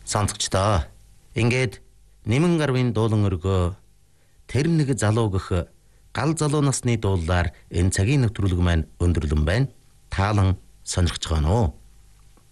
Сонсогчдоо ингээд Нэмэн гарвын дуулан өргөө тэр нэг залуу гэх гал залуу насны дуулаар энэ цагийн нэвтрүүлэг маань өндөрлөн байна. Таалан сонирхож байгаа нөө.